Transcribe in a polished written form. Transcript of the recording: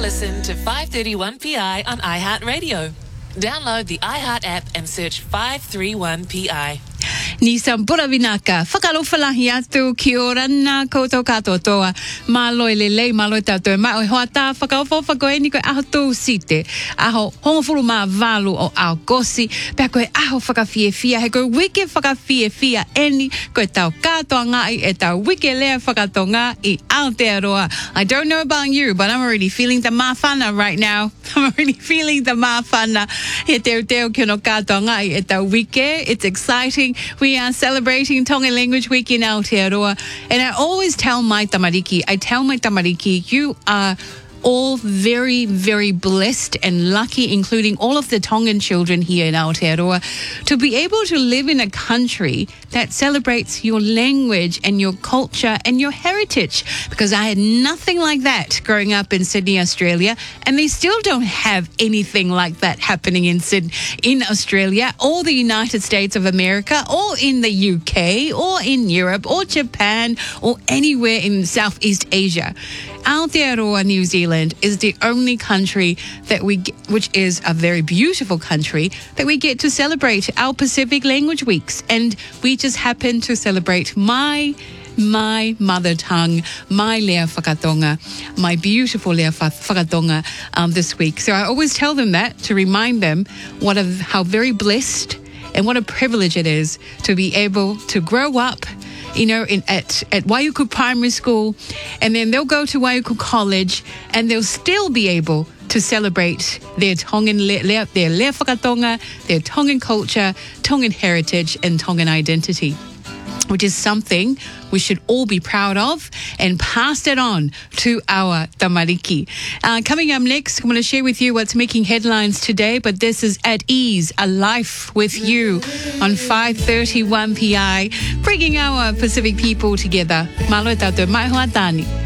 listen to 531PI on iHeartRadio. Download the iHeart app and search 531PI. Ni Sambura Vinaka, Whakalofalahi atu, kia ora nā koutou katoa, māloi lelei, māloi tātou, mai hoata, whakaofo whakoe ni koe aho tō site, aho hongofuru mā walu o Aogosi, pēr koe aho whakawhiewhia, he koe wike whakawhiewhia eni, koe tau katoa ngai, e tau wike lea whakatonga I Aotearoa. I don't know about you, but I'm already feeling the mawhana right now. I'm already feeling the mawhana. He teo teo kino katoa ngai, e tau wike, it's exciting. We are celebrating Tongan Language Week in Aotearoa. And I always tell my tamariki, you are all very, very blessed and lucky, including all of the Tongan children here in Aotearoa, to be able to live in a country that celebrates your language and your culture and your heritage. Because I had nothing like that growing up in Sydney, Australia, and they still don't have anything like that happening in Australia or the United States of America or in the UK or in Europe or Japan or anywhere in Southeast Asia. Aotearoa, New Zealand, is the only country that which is a very beautiful country, that we get to celebrate our Pacific Language Weeks. And we just happen to celebrate my mother tongue, my lea whakatonga, my beautiful lea whakatonga this week. So I always tell them that to remind them how very blessed and what a privilege it is to be able to grow up at Waiuku Primary School, and then they'll go to Waiuku College, and they'll still be able to celebrate their Tongan their lea whakatonga, their Tongan culture, Tongan heritage, and Tongan identity, which is something we should all be proud of and pass it on to our tamariki. Coming up next, I'm going to share with you what's making headlines today, but this is At Ease, A Life with You on 531PI, bringing our Pacific people together. Malo tātou mai hoa tāni.